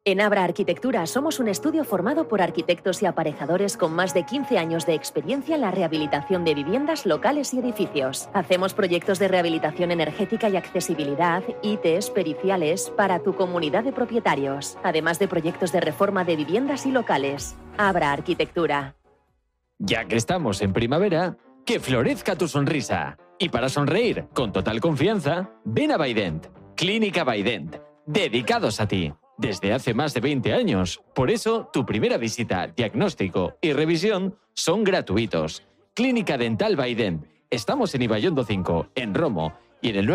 En Abra Arquitectura somos un estudio formado por arquitectos y aparejadores con más de 15 años de experiencia en la rehabilitación de viviendas, locales y edificios. Hacemos proyectos de rehabilitación energética y accesibilidad, ITES, periciales, para tu comunidad de propietarios, además de proyectos de reforma de viviendas y locales. Abra Arquitectura. Ya que estamos en primavera, que florezca tu sonrisa. Y para sonreír con total confianza, ven a Baident. Clínica Baident, dedicados a ti. Desde hace más de 20 años. Por eso, tu primera visita, diagnóstico y revisión son gratuitos. Clínica Dental Baident. Estamos en Ibaiondo 5, en Romo, y en el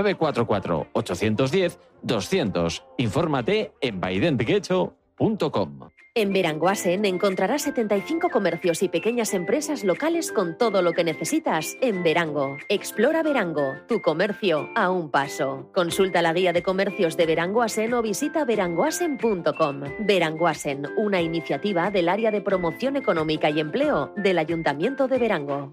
944-810-200. Infórmate en baidentguecho.com. En Beranguasen encontrarás 75 comercios y pequeñas empresas locales con todo lo que necesitas en Berango. Explora Berango, tu comercio a un paso. Consulta la guía de comercios de Beranguasen o visita beranguasen.com. Beranguasen, una iniciativa del Área de Promoción Económica y Empleo del Ayuntamiento de Berango.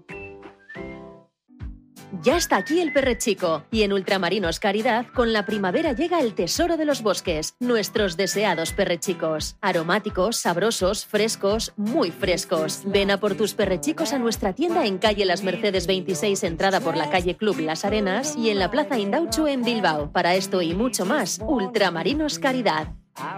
Ya está aquí el perrechico y en Ultramarinos Caridad con la primavera llega el tesoro de los bosques, nuestros deseados perrechicos. Aromáticos, sabrosos, frescos, muy frescos. Ven a por tus perrechicos a nuestra tienda en calle Las Mercedes 26, entrada por la calle Club Las Arenas y en la Plaza Indauchu en Bilbao. Para esto y mucho más, Ultramarinos Caridad.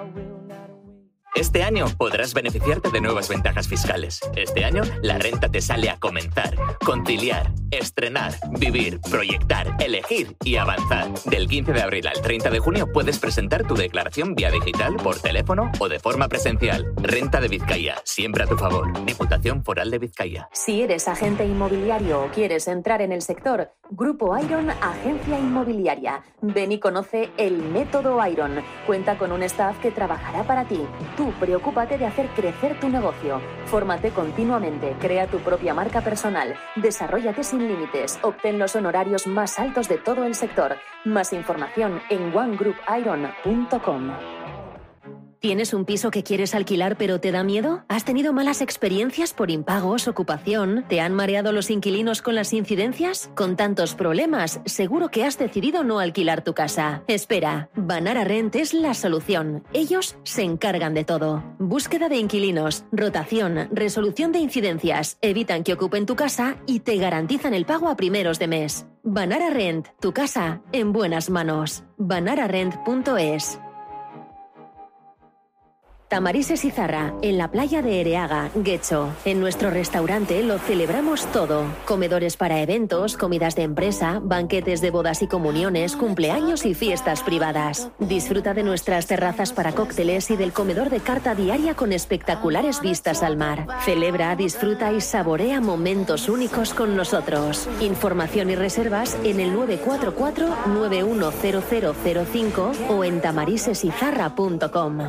Este año podrás beneficiarte de nuevas ventajas fiscales. Este año la renta te sale a comenzar, conciliar, estrenar, vivir, proyectar, elegir y avanzar. Del 15 de abril al 30 de junio puedes presentar tu declaración vía digital, por teléfono o de forma presencial. Renta de Vizcaya, siempre a tu favor. Diputación Foral de Vizcaya. Si eres agente inmobiliario o quieres entrar en el sector, Grupo Iron, agencia inmobiliaria. Ven y conoce el método Iron. Cuenta con un staff que trabajará para ti. Tú preocúpate de hacer crecer tu negocio. Fórmate continuamente, crea tu propia marca personal, desarróllate sin límites, obtén los honorarios más altos de todo el sector. Más información en onegroupIron.com. ¿Tienes un piso que quieres alquilar pero te da miedo? ¿Has tenido malas experiencias por impagos, ocupación? ¿Te han mareado los inquilinos con las incidencias? Con tantos problemas, seguro que has decidido no alquilar tu casa. Espera, Banara Rent es la solución. Ellos se encargan de todo. Búsqueda de inquilinos, rotación, resolución de incidencias, evitan que ocupen tu casa y te garantizan el pago a primeros de mes. Banara Rent, tu casa en buenas manos. banararent.es. Tamarises y Zarra, en la playa de Ereaga, Guecho. En nuestro restaurante lo celebramos todo. Comedores para eventos, comidas de empresa, banquetes de bodas y comuniones, cumpleaños y fiestas privadas. Disfruta de nuestras terrazas para cócteles y del comedor de carta diaria con espectaculares vistas al mar. Celebra, disfruta y saborea momentos únicos con nosotros. Información y reservas en el 944-910005 o en tamarisesizarra.com.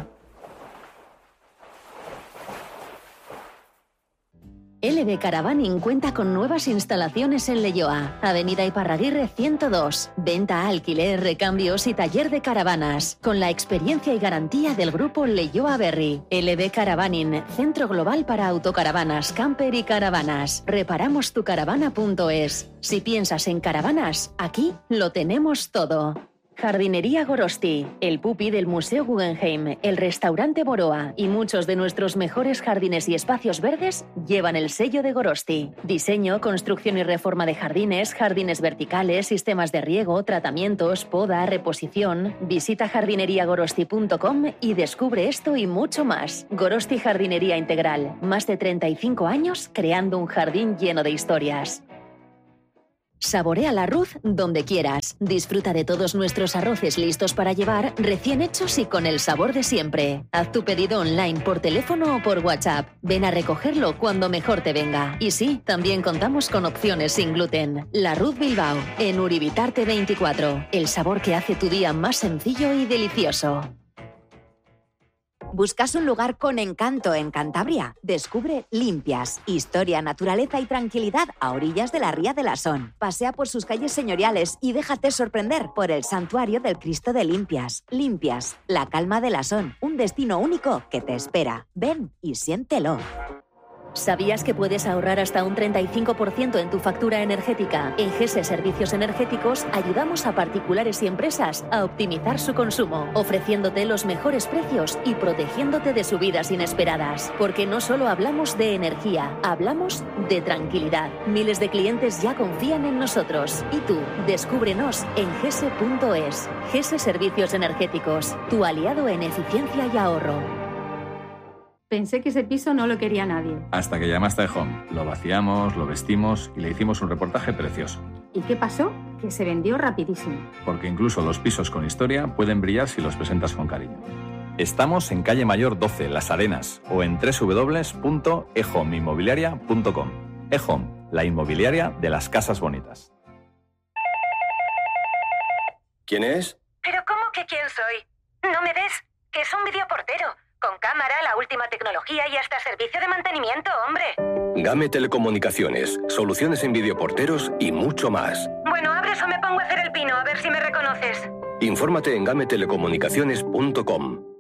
LB Caravaning cuenta con nuevas instalaciones en Leioa, Avenida Iparraguirre 102. Venta, alquiler, recambios y taller de caravanas. Con la experiencia y garantía del grupo Leioa Berry. LB Caravaning, centro global para autocaravanas, camper y caravanas. Reparamostucaravana.es. Si piensas en caravanas, aquí lo tenemos todo. Jardinería Gorosti, el pupi del Museo Guggenheim, el restaurante Boroa y muchos de nuestros mejores jardines y espacios verdes llevan el sello de Gorosti. Diseño, construcción y reforma de jardines, jardines verticales, sistemas de riego, tratamientos, poda, reposición. Visita jardineriagorosti.com y descubre esto y mucho más. Gorosti Jardinería Integral, más de 35 años creando un jardín lleno de historias. Saborea la Ruz donde quieras. Disfruta de todos nuestros arroces listos para llevar, recién hechos y con el sabor de siempre. Haz tu pedido online por teléfono o por WhatsApp. Ven a recogerlo cuando mejor te venga. Y sí, también contamos con opciones sin gluten. La Ruz Bilbao, en Uribitarte 24. El sabor que hace tu día más sencillo y delicioso. ¿Buscas un lugar con encanto en Cantabria? Descubre Limpias, historia, naturaleza y tranquilidad a orillas de la ría de la Son. Pasea por sus calles señoriales y déjate sorprender por el santuario del Cristo de Limpias. Limpias, la calma de la Son, un destino único que te espera. Ven y siéntelo. ¿Sabías que puedes ahorrar hasta un 35% en tu factura energética? En GESE Servicios Energéticos ayudamos a particulares y empresas a optimizar su consumo, ofreciéndote los mejores precios y protegiéndote de subidas inesperadas. Porque no solo hablamos de energía, hablamos de tranquilidad. Miles de clientes ya confían en nosotros. Y tú, descúbrenos en gese.es. GESE Servicios Energéticos, tu aliado en eficiencia y ahorro. Pensé que ese piso no lo quería nadie. Hasta que llamaste a Home. Lo vaciamos, lo vestimos y le hicimos un reportaje precioso. ¿Y qué pasó? Que se vendió rapidísimo. Porque incluso los pisos con historia pueden brillar si los presentas con cariño. Estamos en Calle Mayor 12, Las Arenas, o en www.ehomeinmobiliaria.com. eHome, la inmobiliaria de las casas bonitas. ¿Quién es? ¿Pero cómo que quién soy? ¿No me ves? Que es un videoportero. Con cámara, la última tecnología y hasta servicio de mantenimiento, hombre. Game Telecomunicaciones, soluciones en videoporteros y mucho más. Bueno, abres o me pongo a hacer el pino, a ver si me reconoces. Infórmate en gametelecomunicaciones.com.